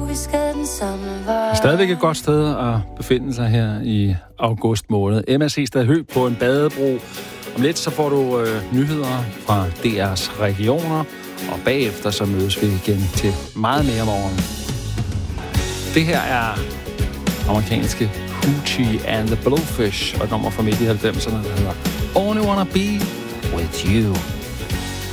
Stadigvæk et godt sted at befinde sig her i august måned. Emma C. Stad Høgh på en badebro. Om lidt så får du nyheder fra DR's regioner, og bagefter så mødes vi igen til meget mere morgen. Det her er amerikanske Hoochie and the Blowfish, og et nummer fra midt i 90'erne, der hedder Only Wanna Be With You.